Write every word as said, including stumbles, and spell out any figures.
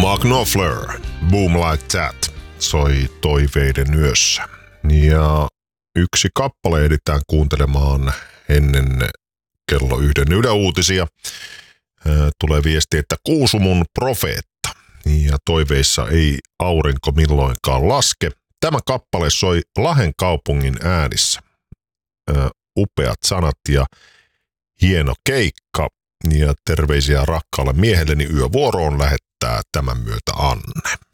Mark Knopfler, Boom Like That, soi Toiveiden yössä. Ja yksi kappale ehditään kuuntelemaan ennen kello yhden Yle Uutisia. Tulee viesti, että Kuusumun profeetta. Ja toiveissa ei aurinko milloinkaan laske. Tämä kappale soi Lahden kaupungin äänissä. Upeat sanat ja hieno keikka. Ja terveisiä rakkaalle miehelleni yövuoroon lähettää tämän myötä Anne.